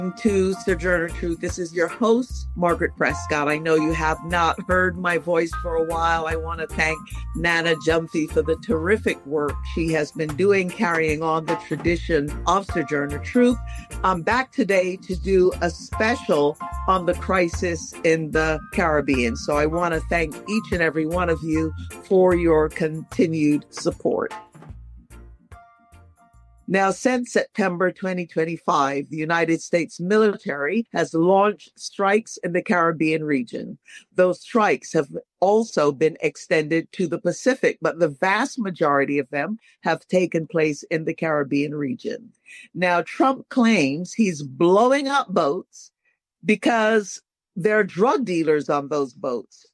To Sojourner Truth. This is your host, Margaret Prescott. I know you have not heard my voice for a while. I want to thank Nana Jumphy for the terrific work she has been doing, carrying on the tradition of Sojourner Truth. I'm back today to do a special on the crisis in the Caribbean. So I want to thank each and every one of you for your continued support. Now, since September 2025, the United States military has launched strikes in the Caribbean region. Those strikes have also been extended to the Pacific, but the vast majority of them have taken place in the Caribbean region. Now, Trump claims he's blowing up boats because there are drug dealers on those boats.